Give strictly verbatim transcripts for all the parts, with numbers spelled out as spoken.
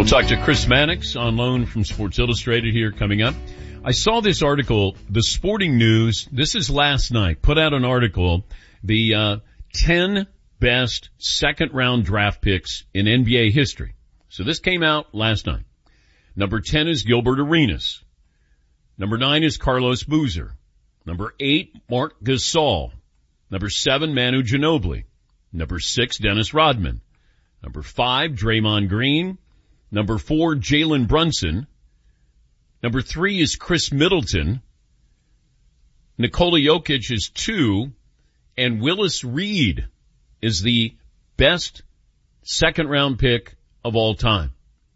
Talk to Chris Mannix on loan from Sports Illustrated here coming up. I saw this article, the Sporting News, this is last night, put out an article, the uh ten best second round draft picks in N B A history. So this came out last night. Number ten is Gilbert Arenas. Number nine is Carlos Boozer. Number eight, Marc Gasol. Number seven, Manu Ginobili. Number six, Dennis Rodman. Number five, Draymond Green. Number four, Jalen Brunson. Number three is Chris Middleton. Nikola Jokic is two. And Willis Reed is the best second round pick of all time.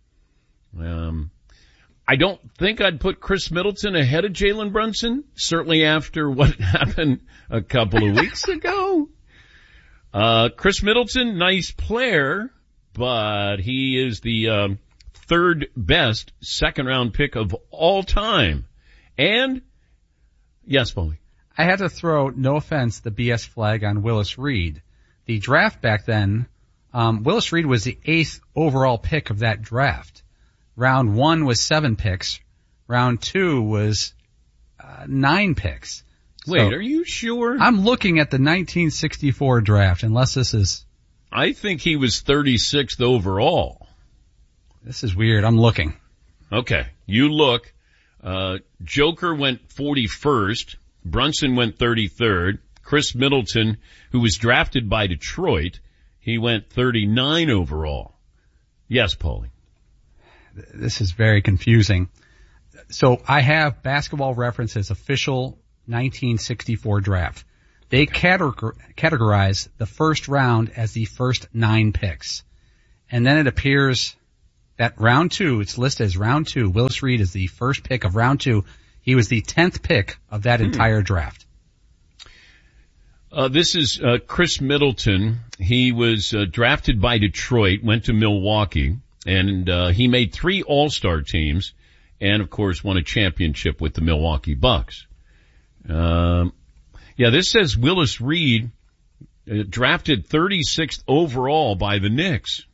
Um, I don't think I'd put Chris Middleton ahead of Jalen Brunson, certainly after what happened a couple of weeks ago. Uh, Chris Middleton, nice player, but he is the um, third best second round pick of all time. And, yes, Paulie. I had to throw, no offense, the B S flag on Willis Reed. The draft back then, um, Willis Reed was the eighth overall pick of that draft. Round one was seven picks. Round two was uh, nine picks. Wait, So, are you sure? I'm looking at the nineteen sixty-four draft, unless this is... I think he was thirty-sixth overall. This is weird. I'm looking. Okay, you look. Uh, Joker went forty-first. Brunson went thirty-third. Chris Middleton, who was drafted by Detroit, he went thirty-nine overall. Yes, Paulie. This is very confusing. So I have Basketball Reference's official nineteen sixty-four draft. They categor- categorize the first round as the first nine picks. And then it appears that round two, it's listed as round two. Willis Reed is the first pick of round two. He was the tenth pick of that hmm. entire draft. Uh, this is uh, Chris Middleton. He was uh, drafted by Detroit, went to Milwaukee, and uh, he made three All-Star teams, and of course won a championship with the Milwaukee Bucks. Um, yeah, this says Willis Reed uh, drafted thirty-sixth overall by the Knicks.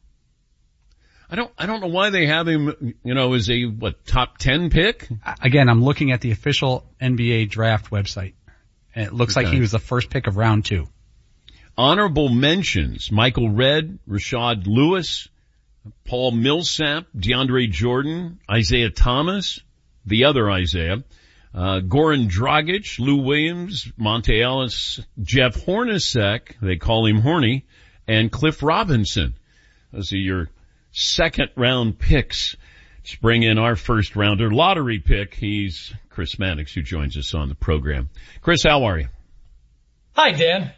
I don't, I don't know why they have him, you know, as a, what, top ten pick? Again, I'm looking at the official N B A draft website. And it looks okay. like he was the first pick of round two. Honorable mentions: Michael Redd, Rashad Lewis, Paul Millsap, DeAndre Jordan, Isaiah Thomas, the other Isaiah, uh, Goran Dragic, Lou Williams, Monte Ellis, Jeff Hornacek, they call him Horny, and Cliff Robinson. Those are your second round picks. Let's bring in our first rounder lottery pick. He's Chris Mannix, who joins us on the program. Chris, how are you? Hi, Dan.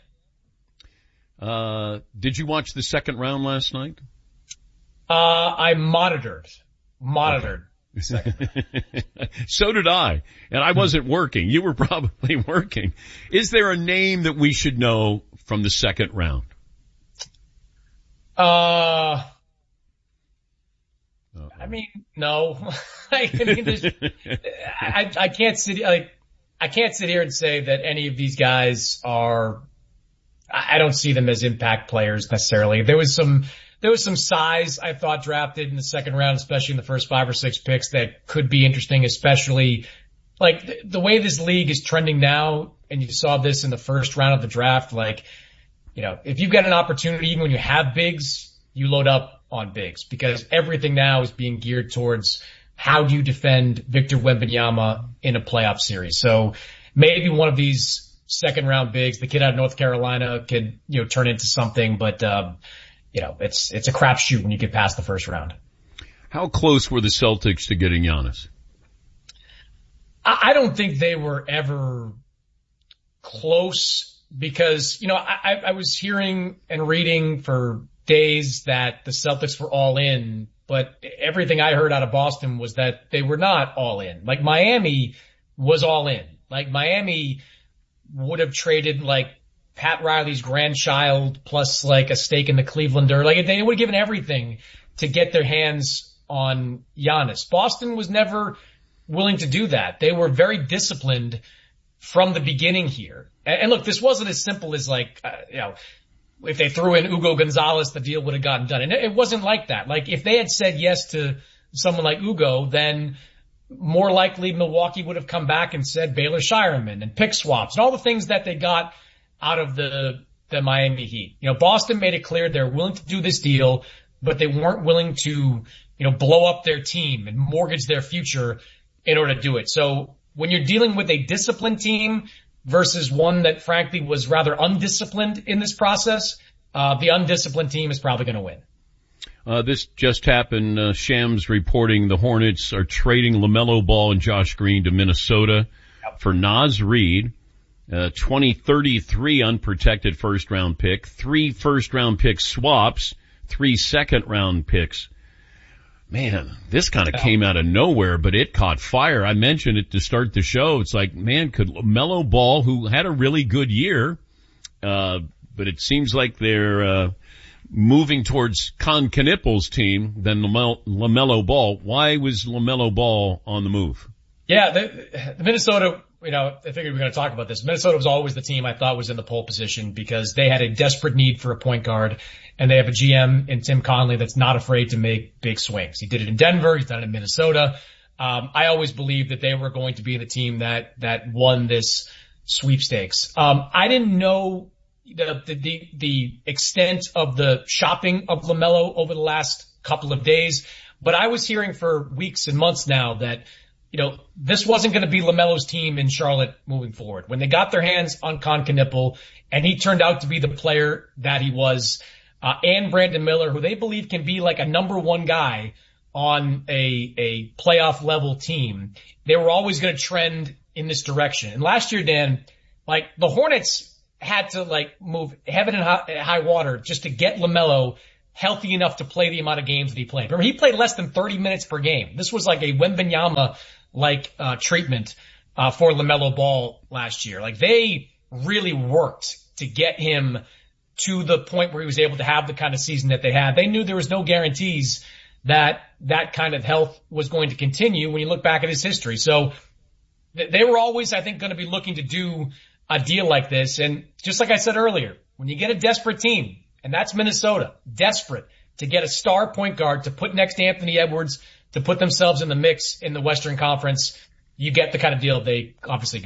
Uh, did you watch the second round last night? Uh, I monitored, monitored. Okay. So did I, and I wasn't working. You were probably working. Is there a name that we should know from the second round? Uh, I mean, no. I mean, there's, I, I can't sit like I can't sit here and say that any of these guys are. I don't see them as impact players necessarily. There was some there was some size I thought drafted in the second round, especially in the first five or six picks, that could be interesting. Especially like the, the way this league is trending now, and you saw this in the first round of the draft. Like, you know, if you've got an opportunity, even when you have bigs, you load up on bigs, because everything now is being geared towards how do you defend Victor Wembanyama in a playoff series. So maybe one of these second round bigs, the kid out of North Carolina, could, you know, turn into something, but, um, you know, it's, it's a crapshoot when you get past the first round. How close were the Celtics to getting Giannis? I, I don't think they were ever close, because, you know, I, I was hearing and reading for days that the Celtics were all in, but everything I heard out of Boston was that they were not all in. Like Miami was all in. Like Miami would have traded like Pat Riley's grandchild plus like a stake in the Clevelander. Like they would have given everything to get their hands on Giannis. Boston was never willing to do that. They were very disciplined from the beginning here. And, and look, this wasn't as simple as like, uh, you know, if they threw in Hugo Gonzalez, the deal would have gotten done. And it wasn't like that. Like if they had said yes to someone like Ugo, then more likely Milwaukee would have come back and said Baylor Shireman and pick swaps and all the things that they got out of the, the Miami Heat. You know, Boston made it clear they're willing to do this deal, but they weren't willing to, you know, blow up their team and mortgage their future in order to do it. So when you're dealing with a disciplined team versus one that frankly was rather undisciplined in this process, uh, the undisciplined team is probably going to win. Uh, this just happened. Uh, Shams reporting the Hornets are trading LaMelo Ball and Josh Green to Minnesota for Naz Reid, uh, twenty thirty-three unprotected first round pick, three first round pick swaps, three second round picks. Man, this kind of came out of nowhere, but it caught fire. I mentioned it to start the show. It's like, man, could LaMelo Ball, who had a really good year, uh, but it seems like they're, uh, moving towards Con Knippel's team than LaMelo, LaMelo Ball. Why was LaMelo Ball on the move? Yeah, the, the Minnesota, you know, I figured we were going to talk about this. Minnesota was always the team I thought was in the pole position because they had a desperate need for a point guard, and they have a G M in Tim Connelly that's not afraid to make big swings. He did it in Denver. He's done it in Minnesota. Um, I always believed that they were going to be the team that, that won this sweepstakes. Um, I didn't know The, the, the extent of the shopping of LaMelo over the last couple of days, but I was hearing for weeks and months now that, you know, this wasn't going to be LaMelo's team in Charlotte moving forward. When they got their hands on Con Knippel and he turned out to be the player that he was, uh, and Brandon Miller, who they believe can be like a number one guy on a, a playoff level team, they were always going to trend in this direction. And last year, Dan, like the Hornets had to like move heaven and high, high water just to get LaMelo healthy enough to play the amount of games that he played. Remember, he played less than thirty minutes per game. This was like a Wembanyama like uh treatment uh for LaMelo Ball last year. Like they really worked to get him to the point where he was able to have the kind of season that they had. They knew there was no guarantees that that kind of health was going to continue when you look back at his history. So th- they were always, I think, going to be looking to do a deal like this. And just like I said earlier, when you get a desperate team, and that's Minnesota, desperate to get a star point guard to put next to Anthony Edwards, to put themselves in the mix in the Western Conference, you get the kind of deal they obviously